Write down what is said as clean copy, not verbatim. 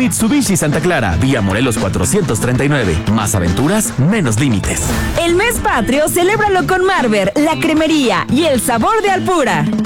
Mitsubishi Santa Clara, vía Morelos 439. Más aventuras, menos límites. El mes patrio, celébralo con Marver, la cremería y el sabor de Alpura.